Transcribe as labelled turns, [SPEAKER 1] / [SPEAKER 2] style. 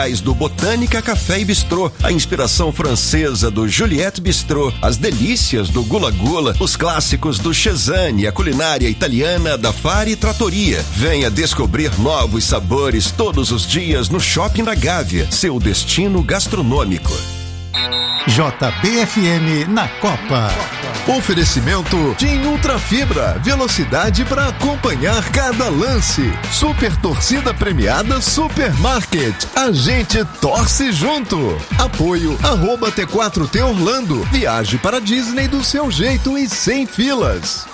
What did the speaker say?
[SPEAKER 1] do Botânica Café e Bistrô, a inspiração francesa do Juliette Bistrô, as delícias do Gula Gula, os clássicos do Cesane, a culinária italiana da Fari Trattoria. Venha descobrir novos sabores todos os dias no Shopping da Gávea, seu destino gastronômico.
[SPEAKER 2] JBFM na Copa.
[SPEAKER 3] Oferecimento TIM Ultra Fibra, velocidade para acompanhar cada lance. Super torcida premiada Supermarket. A gente torce junto. Apoio @T4T Orlando. Viaje para Disney do seu jeito e sem filas.